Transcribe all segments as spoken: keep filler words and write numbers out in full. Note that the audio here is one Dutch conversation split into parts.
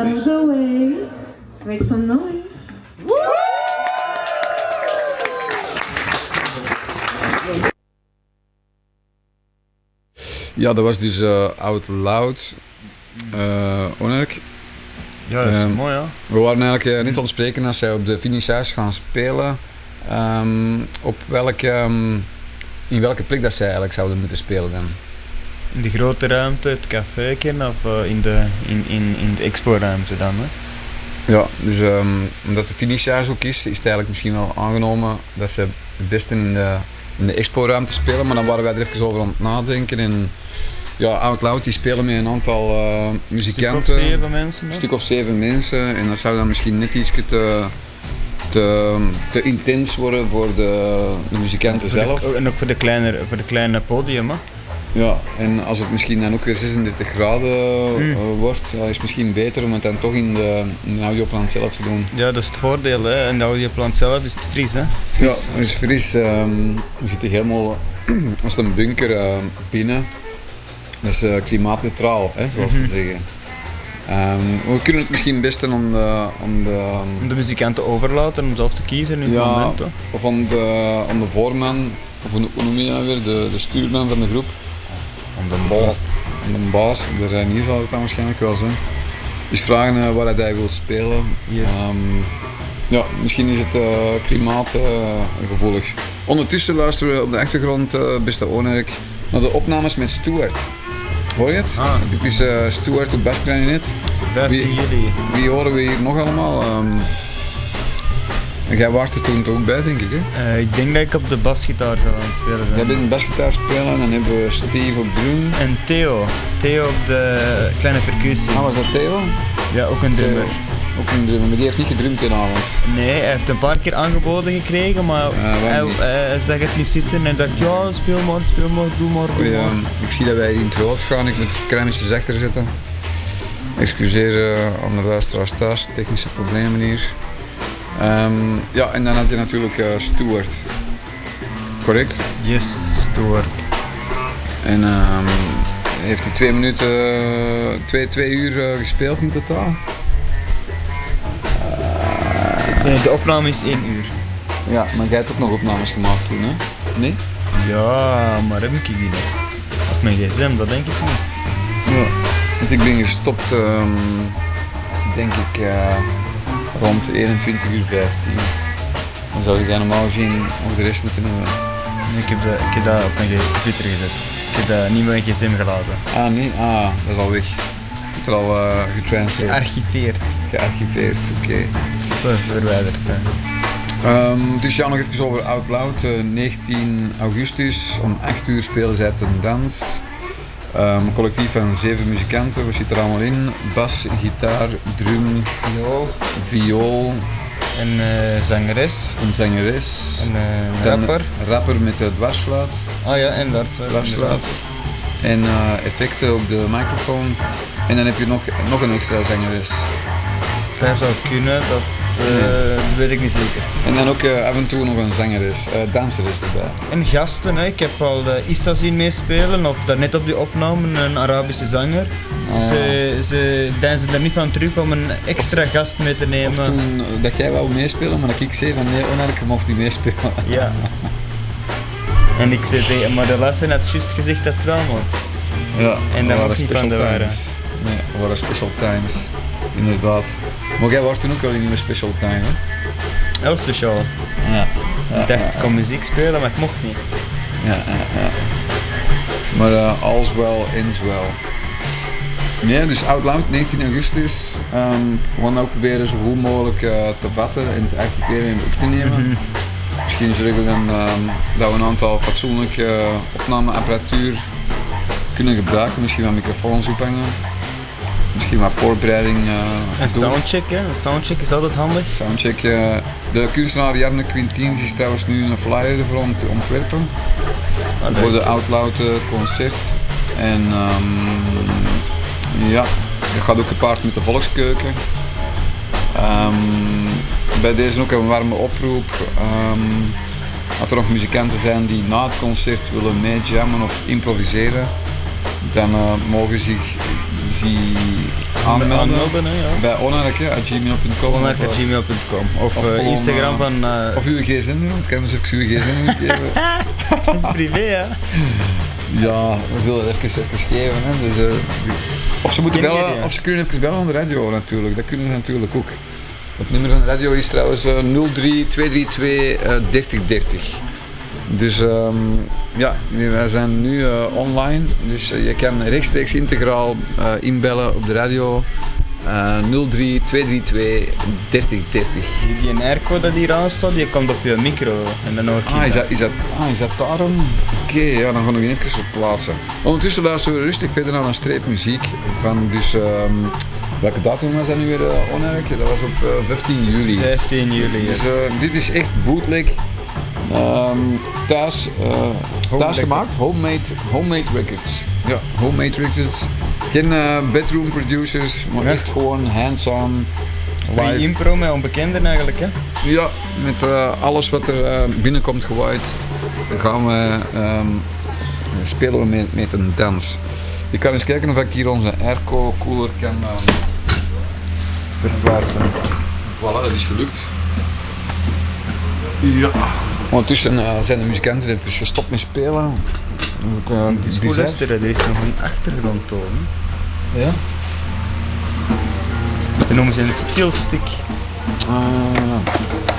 out of the way. Make some noise. Ja, dat was dus uh, Out Loud. Uh, Onerk. Ja, dat is um, mooi, ja. We waren eigenlijk uh, niet aan het spreken als zij op de finissage gaan spelen. Um, op welke, um, in welke plek dat zij eigenlijk zouden moeten spelen dan? In de grote ruimte, het café of uh, in de, in, in, in de expo-ruimte dan, hè? Ja, dus um, omdat de finissage ook is, is het eigenlijk misschien wel aangenomen dat ze het beste in de, in de expo-ruimte spelen, maar dan waren wij er even over aan het nadenken. En ja, Out Loud die spelen met een aantal uh, muzikanten. Een stuk of zeven mensen. Een stuk of zeven mensen en dat zou dan misschien net iets te, te, te intens worden voor de, de muzikanten voor zelf. De, en ook voor de kleine, voor de kleine podium, hè? Ja, en als het misschien dan ook weer zesendertig graden mm. uh, wordt, ja, is het misschien beter om het dan toch in de, in de audioplant zelf te doen. Ja, dat is het voordeel, hè. In de audioplant zelf is het fris, hè. Fris. Ja, het is fris. Um, we zitten helemaal als een bunker uh, binnen. Dat is uh, klimaatneutraal, hè, zoals mm-hmm. ze zeggen. Um, we kunnen het misschien best aan de, aan de, om de muzikanten overlaten om zelf te kiezen in het ja, moment. Hè? Of aan de, aan de voorman, of hoe noem je dat weer, de, de stuurman van de groep. Aan de baas. Aan de baas, de Reinier zal het dan waarschijnlijk wel zijn. Dus vragen uh, waar hij wil spelen. Yes. Um, ja, misschien is het uh, klimaatgevoelig. Uh, Ondertussen luisteren we op de achtergrond, uh, beste Onerk, naar de opnames met Stuart. Hoor je het? Ah. Dit is uh, Stuart op basklarinet. Wie, wie horen we hier nog allemaal? Um, en jij was er toen ook bij, denk ik, hè? Uh, ik denk dat ik op de basgitaar zou aan het spelen zijn. Jij bent een basgitaar spelen, dan hebben we Steve op drum. En Theo. Theo op de kleine percussie. Ah, was dat Theo? Ja, ook een drummer. Ook een drummer, maar die heeft niet gedrumd die avond. Nee, hij heeft een paar keer aangeboden gekregen, maar uh, hij, hij zag het niet zitten en hij dacht, ja, speel maar, speel maar, doe maar, doe Oei, maar. Um, ik zie dat wij hier in het rood gaan, ik moet kruimetjes achter zitten. Excuseer uh, aan de luisteraars thuis, technische problemen hier. Um, ja, en dan had je natuurlijk uh, Stuart. Correct? Yes, Stuart. En um, heeft hij twee minuten, uh, twee, twee uur uh, gespeeld in totaal? Uh, de opname is één uur. Ja, maar jij hebt ook nog opnames gemaakt toen, hè? Nee? Ja, maar heb ik die nog? Op mijn gsm, dat denk ik niet. Ja, want ik ben gestopt, um, denk ik, uh, rond eenentwintig uur vijftien. Dan zou jij normaal gezien ook de rest moeten hebben. Nee, ik, heb de, ik heb dat op mijn Twitter gezet. Ik heb dat niet meer in gsm gelaten. Ah, nee? Ah, dat is al weg. Het is al uh, getransferred. Gearchiveerd. Gearchiveerd, oké. Okay. Verwijderd. Um, dus ja, nog even over Out Loud. Uh, negentien augustus, om acht uur spelen zij ten dans. Um, een collectief van zeven muzikanten, we zitten er allemaal in. Bas, gitaar, drum, viool, viool. En uh, zangeres. Een zangeres. En uh, een rapper. Een rapper met de dwarsfluit. Ah ja, en dwarsfluit. Dwarsfluit. En uh, effecten op de microfoon. En dan heb je nog, nog een extra zangeres. Dat zou kunnen, dat, uh, nee. dat weet ik niet zeker. En dan ook uh, af en toe nog een zangeres, uh, danseres erbij. En gasten, hè. Ik heb al de Issa zien meespelen, of daarnet op die opname, een Arabische zanger. Ah. Ze, ze dansen er niet van terug om een extra of, gast mee te nemen. Of toen dat jij wou meespelen, maar dat ik zei van nee, Onerk mocht niet meespelen. Ja. En ik zei tegen, maar de laatste had juist gezegd dat het wel mocht. Ja, en dat was niet van de waren. Nee, dat waren special times. Inderdaad. Maar jij was toen ook wel in een special time, hè? Heel speciaal. Ja. ja ik dacht, ik kon muziek spelen, maar ik mocht niet. Ja, ja, ja. Maar uh, all's well ends well. Nee, dus Out Loud, negentien augustus. Um, we gaan ook proberen zo goed mogelijk uh, te vatten en te archiveren en op te nemen. Mm-hmm. Misschien zorgen we dan um, dat we een aantal fatsoenlijke uh, opnameapparatuur kunnen gebruiken. Misschien wat microfoons ophangen. Misschien wat voorbereiding. Uh, een soundcheck, hè? Een soundcheck is altijd handig. Soundcheck. Uh, de kunstenaar Jarne Quintins is trouwens nu een flyer ervoor om te ontwerpen. Ah, voor de Out Loud uh, concert. En um, ja, dat gaat ook gepaard met de volkskeuken. Um, bij deze ook een warme oproep. Um, als er nog muzikanten zijn die na het concert willen meejammen of improviseren, dan uh, mogen zich zie aanmelden. Aanmelden, hè, ja. Bij onark, at gmail punt com. onark at gmail punt com of, Of uh, gewoon, Instagram uh, van... Uh, Of uw gsm-nummer, want ik heb eens even uw gsm-nummer geven. dat is privé, hè. Ja, we zullen het even, even geven. Hè. Dus, uh, of ze moeten Geen bellen, idee. of ze kunnen even bellen aan de radio natuurlijk. Dat kunnen ze natuurlijk ook. Het nummer van de radio is trouwens uh, nul drie twee drie twee dertig dertig. Dus um, ja, wij zijn nu uh, online, dus uh, je kan rechtstreeks integraal uh, inbellen op de radio uh, nul drie twee drie twee dertig dertig. Die een airco dat hier aan staat, die komt op je micro en dan hoor je Ah, is dat, is dat, ah, is dat daarom? Oké, okay, ja, dan gaan we even verplaatsen. Ondertussen luisteren we rustig verder naar een streep muziek van dus... Um, welke datum was dat nu weer uh, onherk? Dat was op uh, vijftien juli. vijftien juli, Dus yes. uh, dit is echt bootleg. Um, thuis, uh, thuis gemaakt, homemade, homemade records. Ja, homemade records. Geen uh, bedroom producers, maar Ja. echt gewoon hands-on, Free live. impro met onbekenden eigenlijk, hè. Ja, met uh, alles wat er uh, binnenkomt gewaaid, gaan we um, spelen we met, met een dans. Ik kan eens kijken of ik hier onze airco cooler kan uh, Verplaatsen. Voilà, dat is gelukt. Ja. Ondertussen uh, zijn de muzikanten even gestopt met spelen. Ik, uh, Het is goed bizar. luisteren, er is nog een achtergrondtoon. Ja? Dat noemen ze een stilstick. Ah.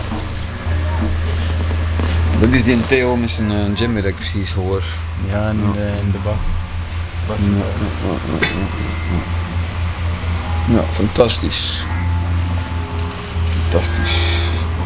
Dat is die Theo met zijn uh, djembe dat ik precies hoor. Ja, in, Ja. De, in de bas. bas Ja, ja, ja, ja, ja. Ja, fantastisch. Fantastisch.